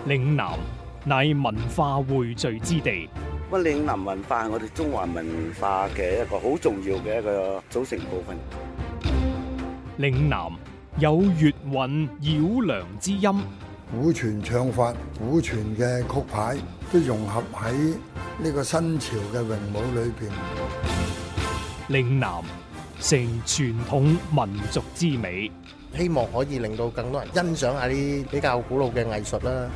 嶺南乃文化匯聚之地， 咁嶺南文化係我哋中華文化嘅一個好重要嘅一個組成部分。 嶺南有粵韻繞梁之音， 古傳唱法、古傳嘅曲牌都融合喺呢個新潮嘅詠舞裏邊。 嶺南成傳統民族之美， 希望可以令到更多人欣賞下啲比較古老嘅藝術啦。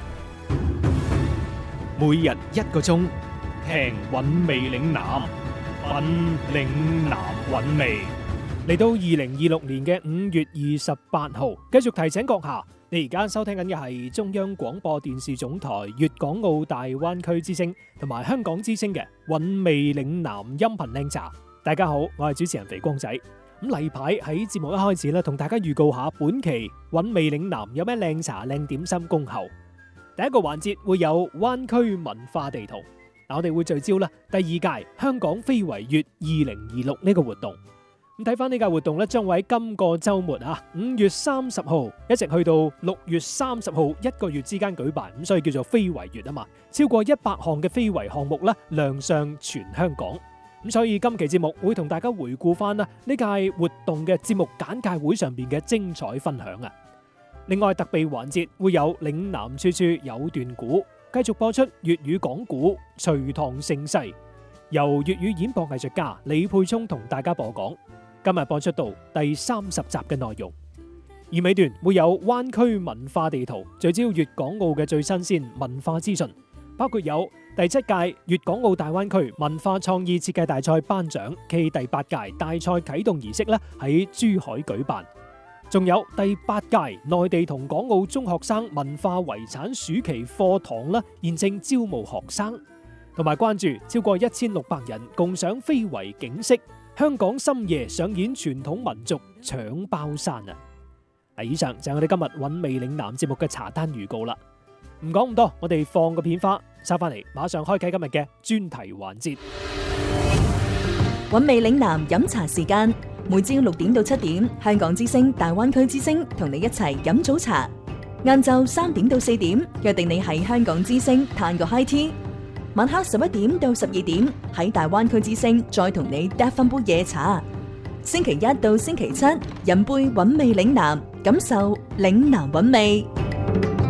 每日1個鐘，聽韻味嶺南，品嶺南韻味。嚟到2026年嘅5月28號，繼續提醒閣下，你而家收聽緊嘅係中央廣播電視總台粵港澳大灣區之聲同埋香港之聲嘅韻味嶺南音頻靚茶。大家好，我係主持人肥光仔。咁例牌喺節目一開始咧，同大家預告下本期韻味嶺南有咩靚茶靚點心恭候。第一個環節會有灣區文化地圖，我哋會聚焦第二屆香港非遺月2026呢個活動。咁睇翻呢屆活動咧，將會喺今個週末5月30號一直去到6月30號1個月之間舉辦，咁所以叫做非遺月啊嘛。超過100項嘅非遺項目亮相全香港。咁所以今期節目會同大家回顧翻呢屆活動嘅節目簡介會上邊嘅精彩分享啊！另外特備環節會有嶺南處處有段古，繼續播出粵語講古隋唐盛世，由粵語演播藝術家李沛聰同大家播講。今日播出到第30集嘅內容，而尾段會有灣區文化地圖，聚焦粵港澳嘅最新鮮文化資訊，包括有第7屆粵港澳大灣區文化創意設計大賽頒獎暨第8屆大賽啟動儀式喺珠海舉辦，仲有第8屆內地同港澳中學生文化遺產暑期課堂現正招募學生，同埋關注超過1600人共賞非遺景色，香港深夜上演傳統民族搶包山啊！以上就係我哋今日韻味嶺南節目嘅茶單預告啦。唔講咁多，我哋放個片花，收翻嚟馬上開啟今日嘅專題環節。 韻味嶺南飲茶時間，每朝6點到7點，香港之聲、大灣區之聲同你一齊飲早茶。晏晝3點到4點，約定你喺香港之聲嘆個 high tea。晚黑11點到12點，喺大灣區之聲再同你嗒翻杯夜茶。星期1到星期7，飲杯韻味嶺南，感受嶺南韻味。